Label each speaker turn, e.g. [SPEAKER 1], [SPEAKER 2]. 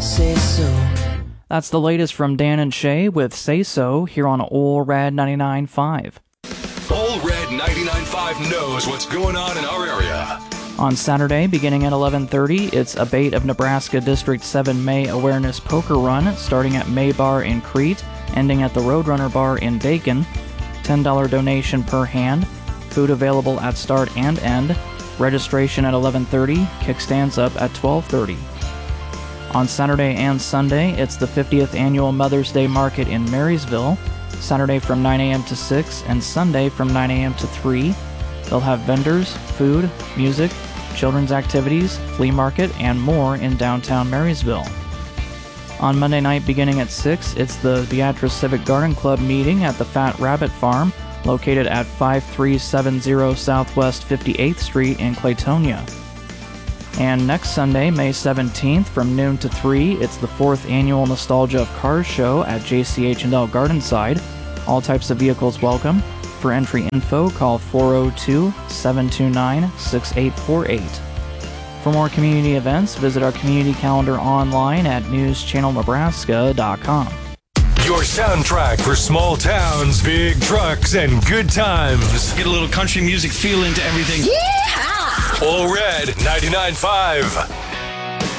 [SPEAKER 1] say so.
[SPEAKER 2] That's the latest from Dan and Shay with Say So here on Ole Red 99.5.
[SPEAKER 3] Ole Red 99.5 knows what's going on in our area.
[SPEAKER 2] On Saturday, beginning at 11:30, it's Abate of Nebraska District 7 May Awareness Poker Run, starting at May Bar in Crete, ending at the Roadrunner Bar in Bacon. $10 donation per hand. Food available at start and end. Registration at 11:30, kickstands up at 12:30. On Saturday and Sunday, it's the 50th Annual Mother's Day Market in Marysville, Saturday from 9 a.m. to 6 and Sunday from 9 a.m. to 3. They'll have vendors, food, music, children's activities, flea market, and more in downtown Marysville. On Monday night beginning at 6, it's the Beatrice Civic Garden Club meeting at the Fat Rabbit Farm, located at 5370 Southwest 58th Street in Claytonia. And next Sunday, May 17th, from noon to 3, it's the 4th Annual Nostalgia of Cars Show at JCH&L Gardenside. All types of vehicles welcome. For entry info, call 402-729-6848. For more community events, visit our community calendar online at newschannelnebraska.com.
[SPEAKER 3] Your soundtrack for small towns, big trucks, and good times.
[SPEAKER 4] Get a little country music feel into everything.
[SPEAKER 3] Ole Red 99.5.